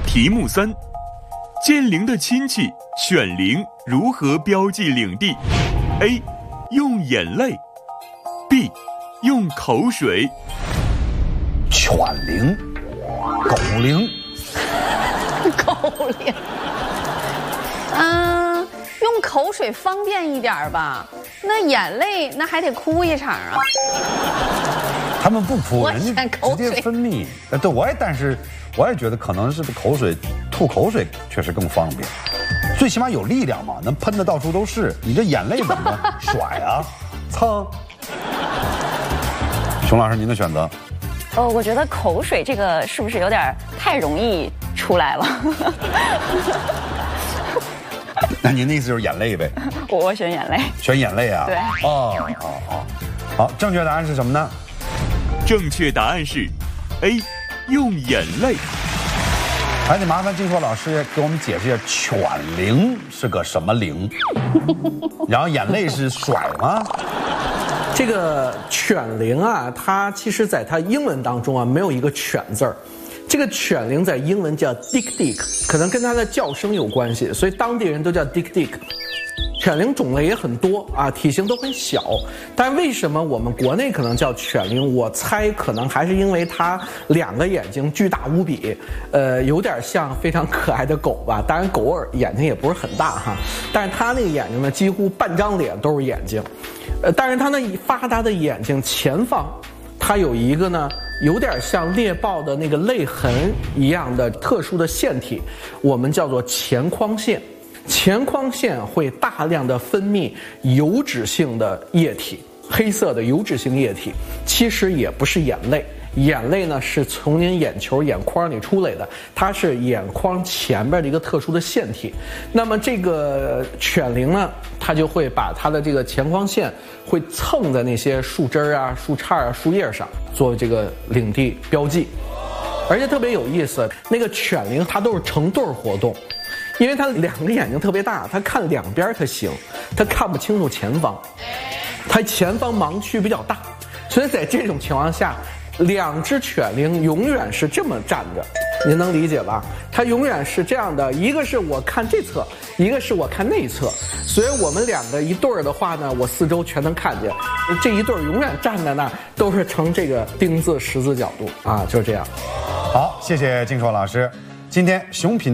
题目3：建陵的亲戚犬灵如何标记领地 ？A. 用眼泪 B. 用口水。 犬灵、狗灵、 狗灵。用口水方便一点吧，那眼泪那还得哭一场啊。 他们不哭， 我人家选口水直接分泌。对，但是我也觉得可能是口水吐口水确实更方便，最起码有力量嘛，能喷的到处都是。你这眼泪怎么甩啊？蹭。熊老师，您的选择？ 我觉得口水这个是不是有点太容易出来了？ 那您的意思就是眼泪呗？ 我选眼泪。 选眼泪啊？ 对。 好，正确答案是什么呢？ 正确答案是 A. 用眼泪。 还得麻烦静硕老师给我们解释一下，犬灵是个什么灵？然后眼泪是甩吗？ 这个犬灵啊，它其实在它英文当中啊没有一个犬字儿。这个犬灵在英文叫 dick dick， 可能跟它的叫声有关系，所以当地人都叫 dick dick。犬灵种类也很多啊，体型都很小，但为什么我们国内可能叫犬灵？我猜可能还是因为它2个眼睛巨大无比，有点像非常可爱的狗吧。当然狗眼睛也不是很大哈，但是它那个眼睛呢，几乎半张脸都是眼睛，但是它那发达的眼睛前方，它有一个呢，有点像猎豹的那个泪痕一样的特殊的腺体，我们叫做前眶腺。前眶腺会大量的分泌油脂性的液体，黑色的油脂性液体，其实也不是眼泪。眼泪呢是从您眼球眼眶里出来的，它是眼眶前边的一个特殊的腺体。那么这个犬灵呢，它就会把它的这个前眶腺会蹭在那些树枝啊、树杈啊、树叶上，做这个领地标记。而且特别有意思，那个犬灵它都是成对活动，因为它2个眼睛特别大，它看2边它行，它看不清楚前方，它前方盲区比较大，所以在这种情况下，2只犬灵永远是这么站着，您能理解吧？它永远是这样的，一个是我看这侧，一个是我看那侧，所以我们2个一对儿的话呢，我四周全能看见。这一对儿永远站在那儿，都是呈这个丁字十字角度啊，就是这样。 好，谢谢静硕老师。今天熊品